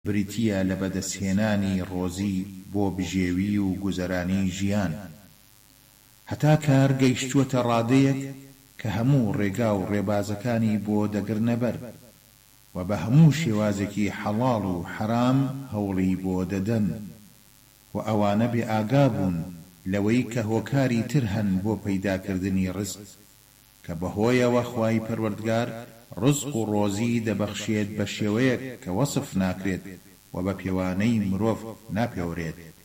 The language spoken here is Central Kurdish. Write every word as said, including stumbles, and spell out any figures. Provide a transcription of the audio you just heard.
بریتیە لە بەدەستهێنانی ڕۆزی بۆ بژێوی و گوزەرانی ژیان، هەتا کار گەیشتووەتە ڕادەیەک کە هەموو ڕێگا و ڕێبازەکانی بۆ دەگرنە بەر و بە هەموو شێوازێکی حەڵاڵ و حەرام هەوڵی بۆ دەدەن و ئەوانە بێ ئاگا بوون لەوەی کە هۆکاری تر هەن بۆ پەیداکردنی ڕزق کە بەهۆیەوە خوای پەروەردگار ڕزق و ڕۆزی دەبەخشێت بە شێوەیەک کە وەسف ناکرێت و بە پێوانەی مرۆڤ ناپێورێت.